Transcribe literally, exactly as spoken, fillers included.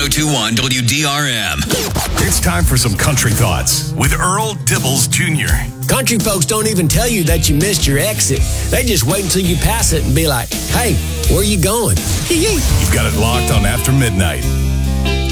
two one W D R M. It's time for some country thoughts with Earl Dibbles Junior Country folks don't even tell you that you missed your exit. They just wait until you pass it and be like, hey, where you going? You've got it locked on After Midnight.